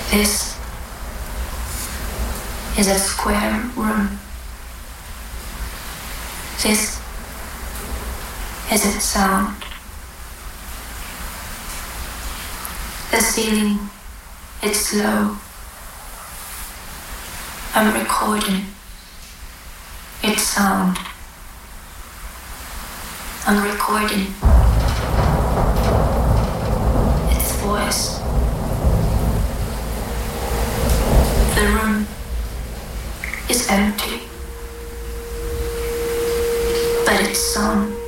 This is a square room. This is its sound. The ceiling, it's low. I'm recording its sound. I'm recording its voice. The room is empty, but its song